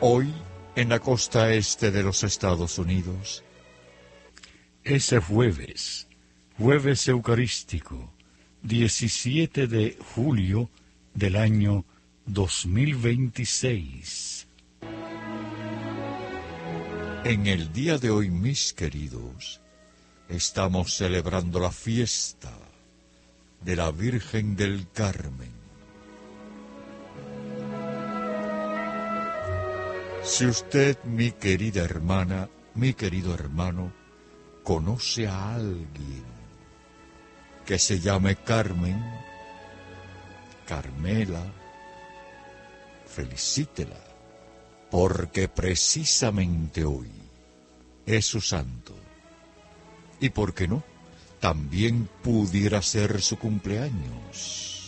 Hoy, en la costa este de los Estados Unidos, Ese jueves eucarístico, 17 de julio del año 2026. en el día de hoy, mis queridos, estamos celebrando la fiesta de la Virgen del Carmen. Si usted, mi querida hermana, mi querido hermano, conoce a alguien que se llame Carmen, Carmela, felicítela, porque precisamente hoy es su santo. ¿Y por qué no? También pudiera ser su cumpleaños.